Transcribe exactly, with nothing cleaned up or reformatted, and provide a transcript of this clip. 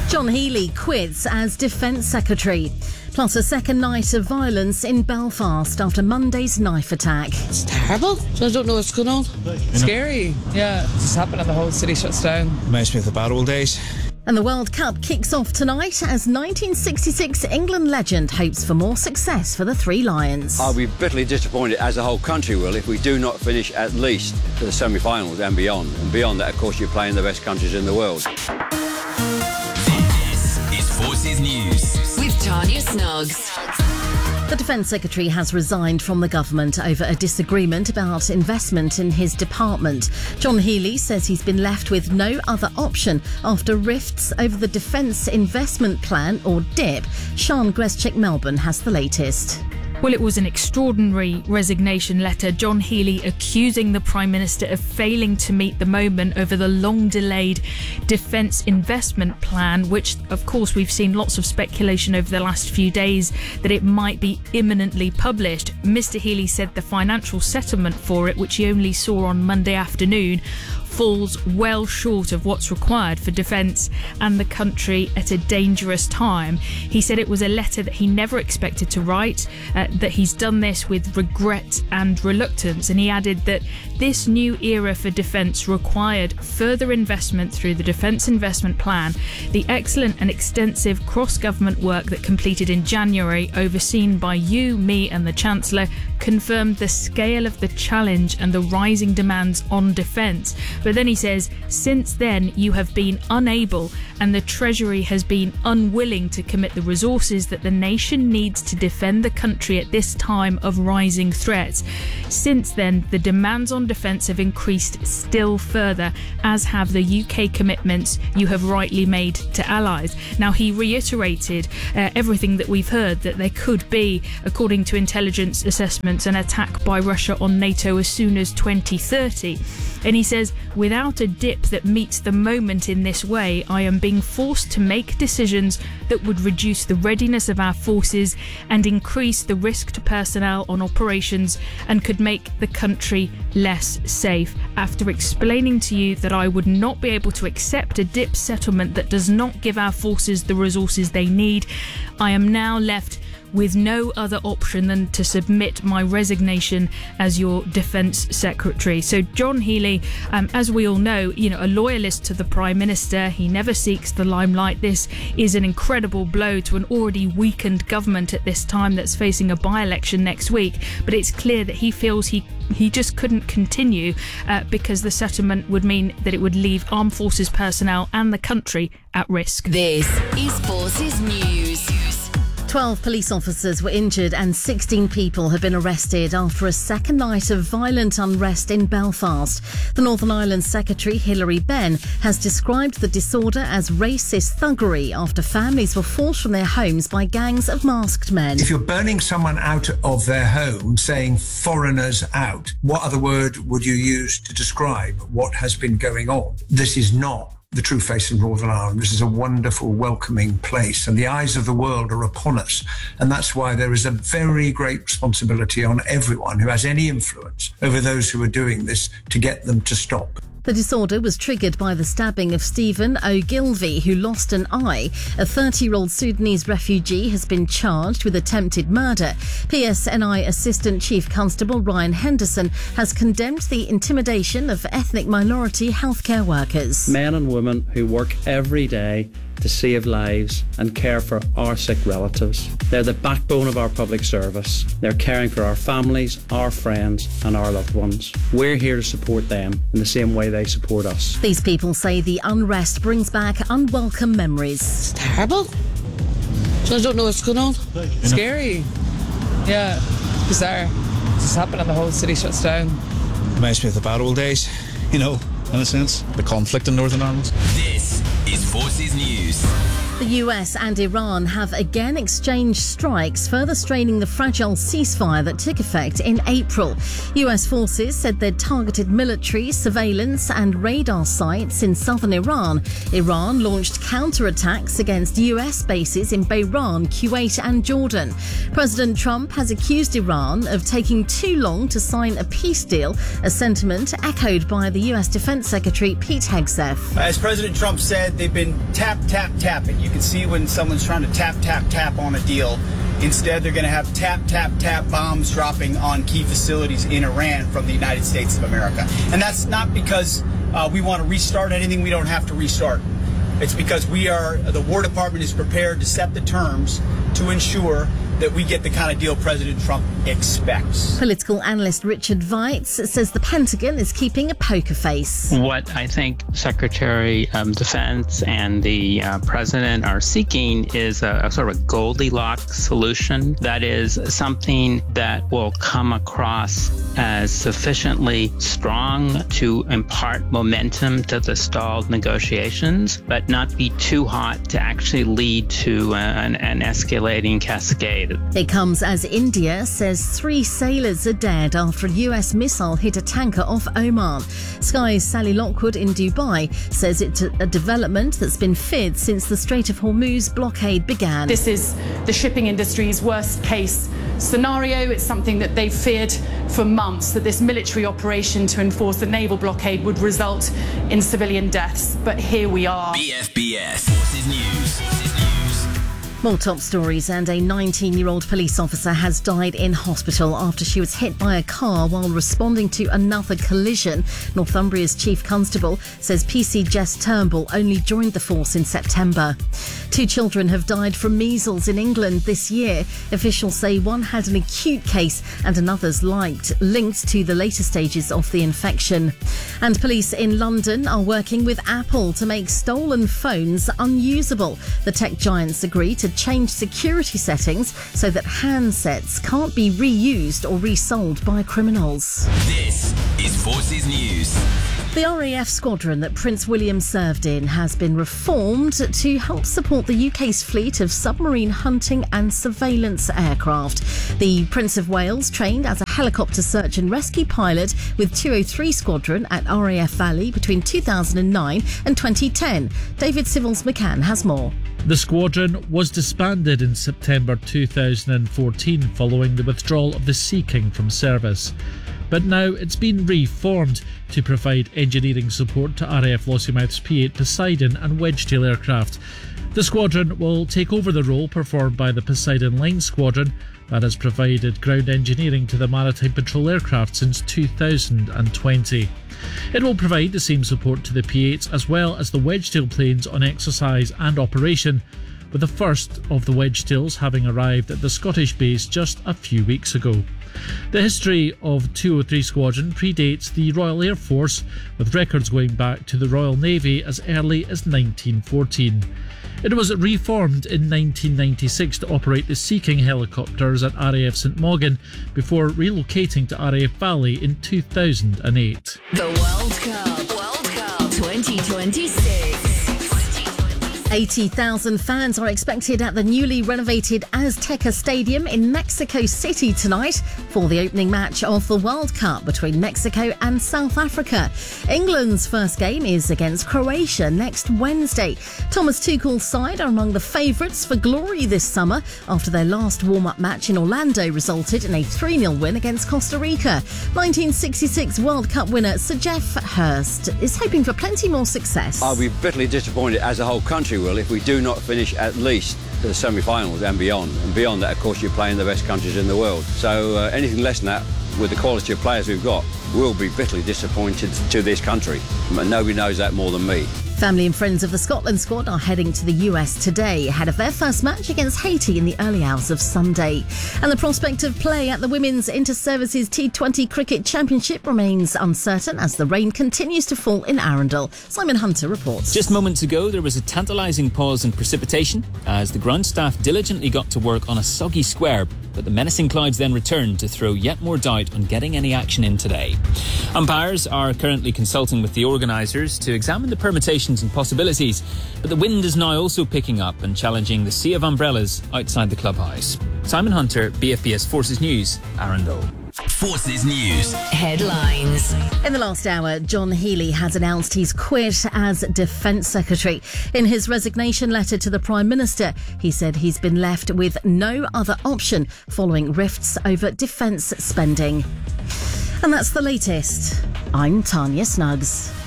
John Healey quits as Defence Secretary. Plus a second night of violence in Belfast after Monday's knife attack. It's terrible. I don't know what's going on. Scary. Yeah, it's just happened and the whole city shuts down. Reminds me of the bad old days. And the World Cup kicks off tonight as nineteen sixty-six England legend hopes for more success for the Three Lions. I'll be bitterly disappointed, as the whole country will, if we do not finish at least to the semi-finals and beyond. And beyond that, of course, you're playing the best countries in the world. This is Forces News with Tanya Snuggs. The Defence Secretary has resigned from the government over a disagreement about investment in his department. John Healey says he's been left with no other option after rifts over the Defence Investment Plan, or D I P. Sian Greschek Melbourne has the latest. Well, it was an extraordinary resignation letter. John Healey accusing the Prime Minister of failing to meet the moment over the long-delayed Defence Investment Plan, which, of course, we've seen lots of speculation over the last few days that it might be imminently published. Mr Healey said the financial settlement for it, which he only saw on Monday afternoon, falls well short of what's required for defence and the country at a dangerous time. He said it was a letter that he never expected to write, uh, that he's done this with regret and reluctance, and he added that this new era for defence required further investment through the Defence Investment Plan. The excellent and extensive cross-government work that completed in January, overseen by you, me and the Chancellor, confirmed the scale of the challenge and the rising demands on defence. But then he says, since then you have been unable and the Treasury has been unwilling to commit the resources that the nation needs to defend the country at this time of rising threats. Since then, the demands on defence have increased still further, as have the U K commitments you have rightly made to allies. Now, he reiterated uh, everything that we've heard, that there could be, according to intelligence assessments, an attack by Russia on NATO as soon as twenty thirty. And he says, without a D I P that meets the moment in this way, I am being forced to make decisions that would reduce the readiness of our forces and increase the risk to personnel on operations and could make the country less safe. After explaining to you that I would not be able to accept a D I P settlement that does not give our forces the resources they need, I am now left with no other option than to submit my resignation as your Defence Secretary. So John Healey, um, as we all know, you know, a loyalist to the Prime Minister. He never seeks the limelight. This is an incredible blow to an already weakened government at this time that's facing a by-election next week. But it's clear that he feels he he just couldn't continue uh, because the settlement would mean that it would leave armed forces personnel and the country at risk. This is Forces News. twelve police officers were injured and sixteen people have been arrested after a second night of violent unrest in Belfast. The Northern Ireland Secretary, Hilary Benn, has described the disorder as racist thuggery after families were forced from their homes by gangs of masked men. If you're burning someone out of their home, saying foreigners out, what other word would you use to describe what has been going on? This is not the true face of Northern Ireland. This is a wonderful, welcoming place, and the eyes of the world are upon us. And that's why there is a very great responsibility on everyone who has any influence over those who are doing this to get them to stop. The disorder was triggered by the stabbing of Stephen Ogilvie, who lost an eye. A thirty-year-old Sudanese refugee has been charged with attempted murder. P S N I Assistant Chief Constable Ryan Henderson has condemned the intimidation of ethnic minority healthcare workers. Men and women who work every day to save lives and care for our sick relatives. They're the backbone of our public service. They're caring for our families, our friends and our loved ones. We're here to support them in the same way they support us. These people say the unrest brings back unwelcome memories. It's terrible. So I don't know what's going on. Scary. Yeah, bizarre. It's just happened and the whole city shuts down. Reminds me of the bad old days, you know, in a sense. The conflict in Northern Ireland. This is Forces News. The U S and Iran have again exchanged strikes, further straining the fragile ceasefire that took effect in April. U S forces said they'd targeted military, surveillance and radar sites in southern Iran. Iran launched counterattacks against U S bases in Bahrain, Kuwait and Jordan. President Trump has accused Iran of taking too long to sign a peace deal, a sentiment echoed by the U S Defense Secretary Pete Hegseth. As President Trump said, they've been tap, tap, tapping. You can see when someone's trying to tap, tap, tap on a deal. Instead, they're going to have tap, tap, tap bombs dropping on key facilities in Iran from the United States of America. And that's not because uh, we want to restart anything we don't have to restart. It's because we are, the War Department is prepared to set the terms to ensure that we get the kind of deal President Trump expects. Political analyst Richard Weitz says the Pentagon is keeping a poker face. What I think Secretary of Defense and the uh, President are seeking is a, a sort of a Goldilocks solution. That is something that will come across as sufficiently strong to impart momentum to the stalled negotiations, but not be too hot to actually lead to an, an escalating cascade. It comes as India says three sailors are dead after a U S missile hit a tanker off Oman. Sky's Sally Lockwood in Dubai says it's a development that's been feared since the Strait of Hormuz blockade began. This is the shipping industry's worst case scenario. It's something that they've feared for months, that this military operation to enforce the naval blockade would result in civilian deaths. But here we are. B F B S Forces News. More top stories, and a nineteen-year-old police officer has died in hospital after she was hit by a car while responding to another collision. Northumbria's Chief Constable says P C Jess Turnbull only joined the force in September. Two children have died from measles in England this year. Officials say one had an acute case and another's linked, linked to the later stages of the infection. And police in London are working with Apple to make stolen phones unusable. The tech giants agree to change security settings so that handsets can't be reused or resold by criminals. This is Forces News. The R A F squadron that Prince William served in has been reformed to help support the U K's fleet of submarine hunting and surveillance aircraft. The Prince of Wales trained as a helicopter search and rescue pilot with two oh three Squadron at R A F Valley between two thousand nine and twenty ten. David Civils McCann has more. The squadron was disbanded in September two thousand fourteen following the withdrawal of the Sea King from service. But now it's been reformed to provide engineering support to R A F Lossiemouth's P eight Poseidon and Wedgetail aircraft. The squadron will take over the role performed by the Poseidon Line Squadron that has provided ground engineering to the Maritime Patrol aircraft since two thousand twenty. It will provide the same support to the P eights as well as the Wedgetail planes on exercise and operation, with the first of the Wedgetails having arrived at the Scottish base just a few weeks ago. The history of two oh three Squadron predates the Royal Air Force, with records going back to the Royal Navy as early as nineteen fourteen. It was reformed in nineteen ninety-six to operate the Sea King helicopters at R A F St Mogin before relocating to R A F Valley in two thousand eight. The World Cup, World Cup twenty twenty-six. eighty thousand fans are expected at the newly renovated Azteca Stadium in Mexico City tonight for the opening match of the World Cup between Mexico and South Africa. England's first game is against Croatia next Wednesday. Thomas Tuchel's side are among the favourites for glory this summer after their last warm-up match in Orlando resulted in a three nil win against Costa Rica. nineteen sixty-six World Cup winner Sir Geoff Hurst is hoping for plenty more success. I'll be bitterly disappointed, as the whole country will, if we do not finish at least the semi-finals and beyond. And beyond that, of course, you're playing the best countries in the world. So uh, anything less than that, with the quality of players we've got, will be bitterly disappointed to this country. And nobody knows that more than me. Family and friends of the Scotland squad are heading to the U S today ahead of their first match against Haiti in the early hours of Sunday. And the prospect of play at the Women's Inter-Services T twenty Cricket Championship remains uncertain as the rain continues to fall in Arundel. Simon Hunter reports. Just moments ago, there was a tantalising pause in precipitation as the ground staff diligently got to work on a soggy square but the menacing clouds then returned to throw yet more doubt on getting any action in today. Umpires are currently consulting with the organisers to examine the permutations and possibilities, but the wind is now also picking up and challenging the sea of umbrellas outside the clubhouse. Simon Hunter, B F B S Forces News, Arundel. Forces News. Headlines. In the last hour, John Healey has announced he's quit as Defence Secretary. In his resignation letter to the Prime Minister, he said he's been left with no other option following rifts over defence spending. And that's the latest. I'm Tanya Snuggs.